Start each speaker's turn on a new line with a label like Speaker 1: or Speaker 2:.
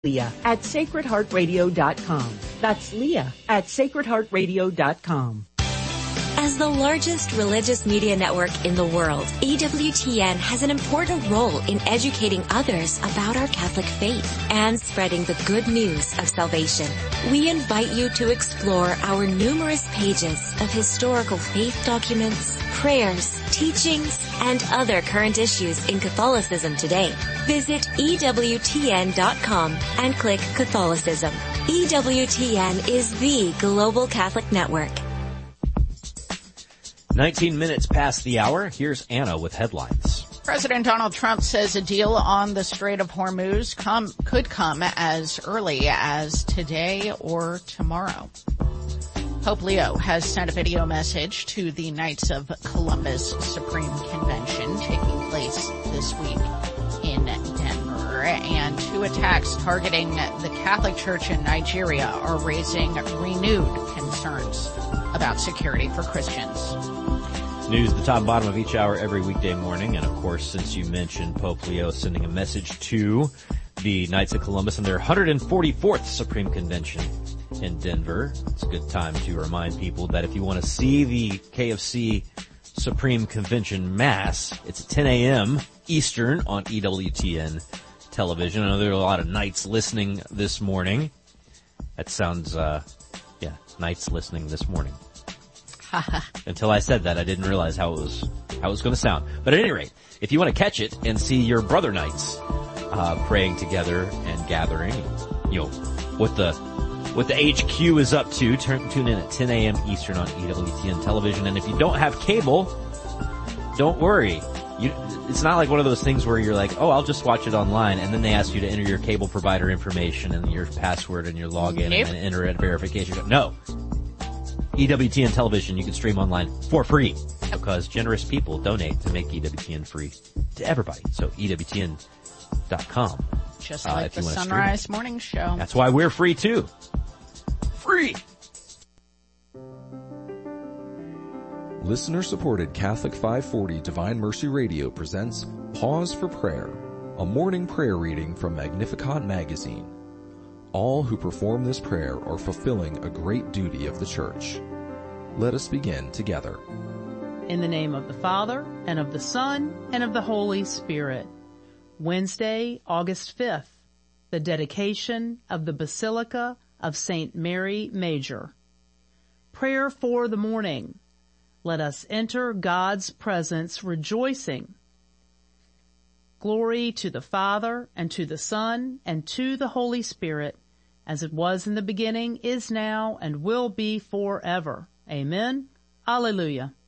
Speaker 1: Leah at sacredheartradio.com. That's Leah at sacredheartradio.com.
Speaker 2: As the largest religious media network in the world, EWTN has an important role in educating others about our Catholic faith and spreading the good news of salvation. We invite you to explore our numerous pages of historical faith documents, prayers, teachings, and other current issues in Catholicism today. Visit EWTN.com and click Catholicism. EWTN is the global Catholic network.
Speaker 3: 19 minutes past the hour. Here's Anna with headlines.
Speaker 4: President Donald Trump says a deal on the Strait of Hormuz could come as early as today or tomorrow. Pope Leo has sent a video message to the Knights of Columbus Supreme Convention taking place this week in Denver. And two attacks targeting the Catholic Church in Nigeria are raising renewed concerns about security for Christians.
Speaker 3: News at the top and bottom of each hour every weekday morning. And, of course, since you mentioned Pope Leo sending a message to the Knights of Columbus and their 144th Supreme Convention in Denver, it's a good time to remind people that if you want to see the KFC Supreme Convention Mass, it's at 10 a.m. Eastern on EWTN television. I know there are a lot of Knights listening this morning. That sounds, Knights listening this morning. Until I said that, I didn't realize how it was going to sound. But at any rate, if you want to catch it and see your brother Knights praying together and gathering, what the HQ is up to, tune in at 10 a.m. Eastern on EWTN television. And if you don't have cable, don't worry. It's not like one of those things where you're like, I'll just watch it online, and then they ask you to enter your cable provider information and your password and your login and then enter a verification. No. EWTN television, you can stream online for free because generous people donate to make EWTN free to everybody. So EWTN.com.
Speaker 4: Just like the Sunrise Morning Show.
Speaker 3: That's why we're free too. Free!
Speaker 5: Listener-supported Catholic 540 Divine Mercy Radio presents Pause for Prayer, a morning prayer reading from Magnificat magazine. All who perform this prayer are fulfilling a great duty of the Church. Let us begin together.
Speaker 6: In the name of the Father, and of the Son, and of the Holy Spirit. Wednesday, August 5th, the dedication of the Basilica of St. Mary Major. Prayer for the morning. Let us enter God's presence rejoicing. Glory to the Father, and to the Son, and to the Holy Spirit, as it was in the beginning, is now, and will be forever. Amen. Alleluia.